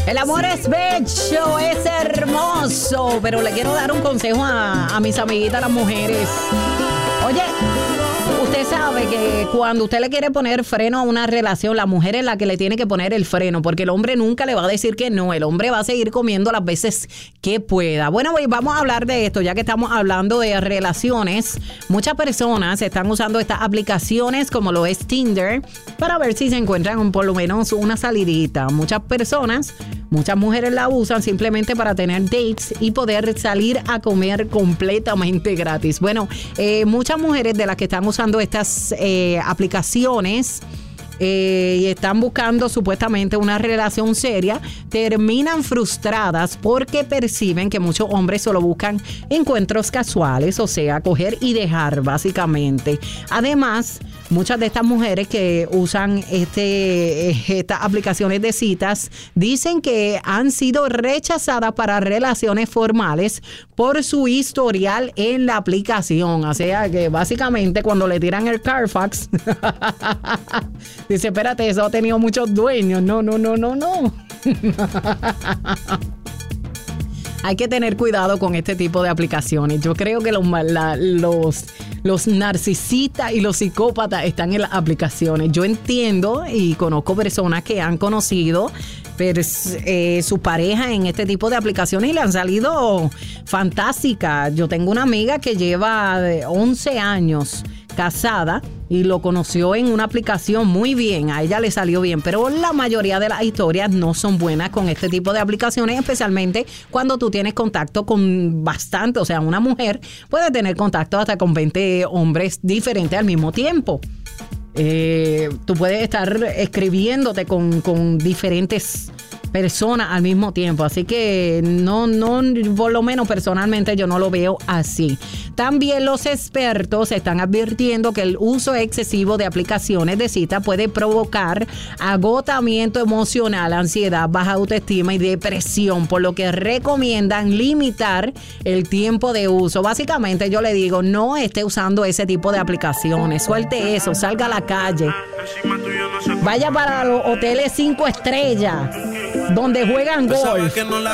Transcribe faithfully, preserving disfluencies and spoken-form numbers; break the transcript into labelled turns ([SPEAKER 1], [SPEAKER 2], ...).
[SPEAKER 1] El amor es bello, es hermoso, pero le quiero dar un consejo a, a mis amiguitas, las mujeres. Oye, usted sabe que cuando usted le quiere poner freno a una relación, la mujer es la que le tiene que poner el freno, porque el hombre nunca le va a decir que no. El hombre va a seguir comiendo las veces que pueda. Bueno, vamos a hablar de esto, ya que estamos hablando de relaciones. Muchas personas están usando estas aplicaciones como lo es Tinder para ver si se encuentran por lo menos una salidita. Muchas personas, muchas mujeres la usan simplemente para tener dates y poder salir a comer completamente gratis. Bueno, eh, muchas mujeres de las que están usando estas eh, aplicaciones eh, y están buscando supuestamente una relación seria, terminan frustradas porque perciben que muchos hombres solo buscan encuentros casuales, o sea, coger y dejar básicamente. Además, muchas de estas mujeres que usan este, estas aplicaciones de citas dicen que han sido rechazadas para relaciones formales por su historial en la aplicación. O sea que básicamente cuando le tiran el Carfax, dice, espérate, eso ha tenido muchos dueños. No, no, no, no, no. Hay que tener cuidado con este tipo de aplicaciones. Yo creo que los, la, los, los narcisistas y los psicópatas están en las aplicaciones. Yo entiendo y conozco personas que han conocido pero, eh, su pareja en este tipo de aplicaciones y le han salido fantásticas. Yo tengo una amiga que lleva once años casada y lo conoció en una aplicación muy bien, a ella le salió bien, pero la mayoría de las historias no son buenas con este tipo de aplicaciones, especialmente cuando tú tienes contacto con bastante, o sea, una mujer puede tener contacto hasta con veinte hombres diferentes al mismo tiempo. Eh, tú puedes estar escribiéndote con, con diferentes personas al mismo tiempo, así que no, no, por lo menos personalmente yo no lo veo así. También los expertos están advirtiendo que el uso excesivo de aplicaciones de cita puede provocar agotamiento emocional, ansiedad, baja autoestima y depresión, por lo que recomiendan limitar el tiempo de uso. Básicamente yo le digo, no esté usando ese tipo de aplicaciones, suelte eso, salga a la calle, vaya para los hoteles cinco estrellas donde juegan golf.